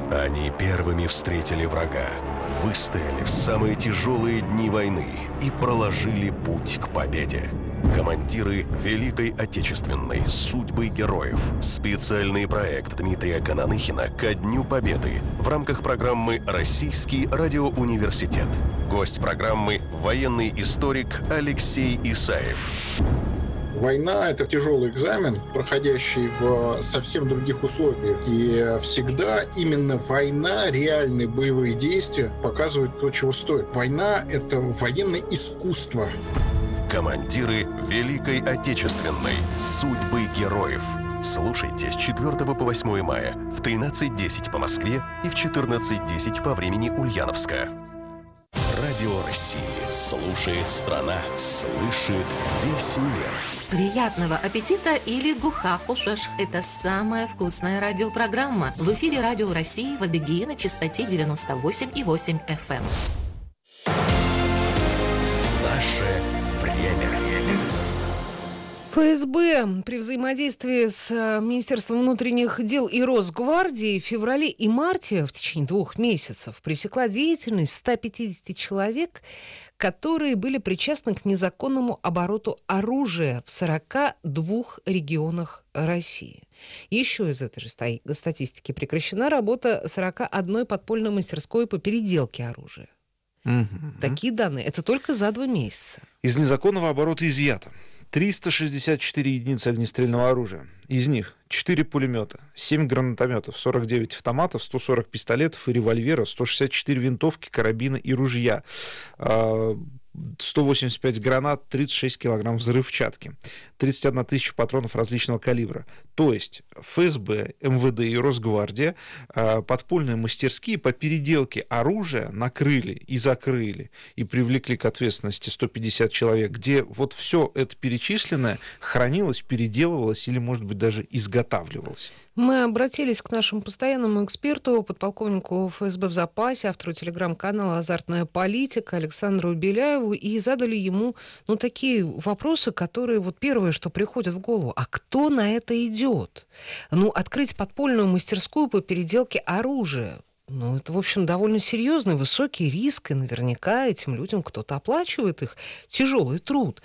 Они первыми встретили врага, выстояли в самые тяжелые дни войны и проложили путь к победе. Командиры Великой Отечественной. Судьбы героев. Специальный проект Дмитрия Кананыхина ко Дню Победы в рамках программы «Российский радиоуниверситет». Гость программы – военный историк Алексей Исаев. Война – это тяжелый экзамен, проходящий в совсем других условиях. И всегда именно война, реальные боевые действия показывают то, чего стоит. Война – это военное искусство. Командиры Великой Отечественной. Судьбы героев. Слушайте с 4 по 8 мая в 13:10 по Москве и в 14:10 по времени Ульяновска. Радио России слушает страна, слышит весь мир. Приятного аппетита или гухахушеш. Это самая вкусная радиопрограмма. В эфире Радио России в Адыгее на частоте 98,8 FM. Наше время. ФСБ при взаимодействии с Министерством внутренних дел и Росгвардией в феврале и марте в течение 2 месяцев пресекла деятельность 150 человек, которые были причастны к незаконному обороту оружия в 42 регионах России. Еще из этой же статистики прекращена работа 41 подпольной мастерской по переделке оружия. Такие данные. Это только за 2 месяца. Из незаконного оборота изъято 364 единицы огнестрельного оружия. Из них 4 пулемета, 7 гранатометов, 49 автоматов, 140 пистолетов и револьверов, 164 винтовки, карабины и ружья, 185 гранат, 36 килограмм взрывчатки, 31 тысяча патронов различного калибра. То есть ФСБ, МВД и Росгвардия подпольные мастерские по переделке оружия накрыли и закрыли, и привлекли к ответственности 150 человек, где вот все это перечисленное хранилось, переделывалось или, может быть, даже изготавливалось. Мы обратились к нашему постоянному эксперту, подполковнику ФСБ в запасе, автору телеграм-канала «Азартная политика» Александру Беляеву, и задали ему такие вопросы, которые первое, что приходит в голову. А кто на это идет? Открыть подпольную мастерскую по переделке оружия. Это, в общем, довольно серьезный, высокий риск, и наверняка этим людям кто-то оплачивает их тяжелый труд.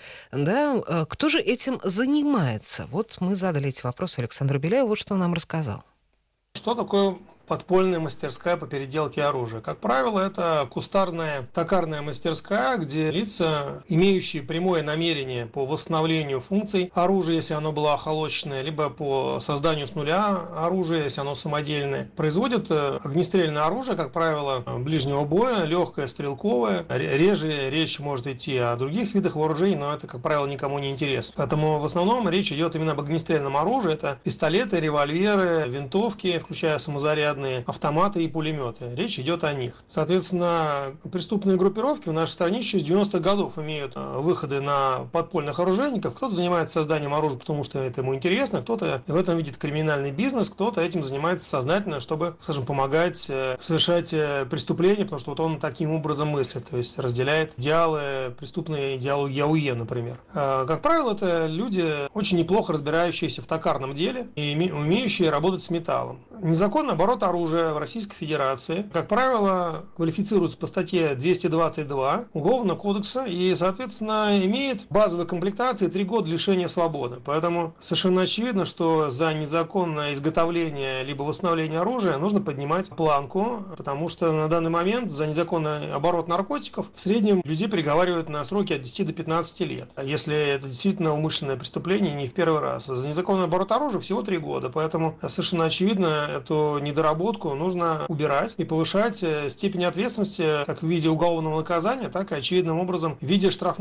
Да? Кто же этим занимается? Мы задали эти вопросы Александру Беляеву, вот что он нам рассказал. Что такое подпольная мастерская по переделке оружия? Как правило, это кустарная токарная мастерская, где лица, имеющие прямое намерение по восстановлению функций оружия, если оно было охолоченное, либо по созданию с нуля оружия, если оно самодельное, производят огнестрельное оружие, как правило, ближнего боя, легкое, стрелковое. Реже речь может идти о других видах вооружений, но это, как правило, никому не интересно. Поэтому в основном речь идет именно об огнестрельном оружии. Это пистолеты, револьверы, винтовки, включая самозарядные, автоматы и пулеметы. Речь идет о них. Соответственно, преступные группировки в нашей стране еще с 90-х годов имеют выходы на подпольных оружейников. Кто-то занимается созданием оружия, потому что это ему интересно, кто-то в этом видит криминальный бизнес, кто-то этим занимается сознательно, чтобы, скажем, помогать совершать преступления, потому что он таким образом мыслит, то есть разделяет идеалы, преступные идеологии АУЕ, например. Как правило, это люди, очень неплохо разбирающиеся в токарном деле и умеющие работать с металлом. Незаконный оборот оружия в Российской Федерации, как правило, квалифицируется по статье 222 Уголовного кодекса и, соответственно, имеет базовой комплектации 3 года лишения свободы. Поэтому совершенно очевидно, что за незаконное изготовление либо восстановление оружия нужно поднимать планку, потому что на данный момент за незаконный оборот наркотиков в среднем людей приговаривают на сроки от 10 до 15 лет. А если это действительно умышленное преступление, не в первый раз. За незаконный оборот оружия всего 3 года. Поэтому совершенно очевидно, эту недоработку нужно убирать и повышать степень ответственности как в виде уголовного наказания, так и очевидным образом в виде штрафных